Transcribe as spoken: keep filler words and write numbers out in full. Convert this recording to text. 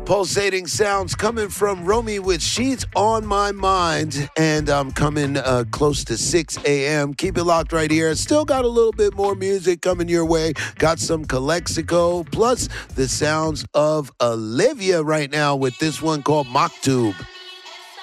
Pulsating sounds coming from Romy with She's on My Mind. And I'm coming uh, close to six a.m. Keep it locked right here. Still got a little bit more music coming your way. Got some Calexico, plus the sounds of Olivia right now with this one called Maktub.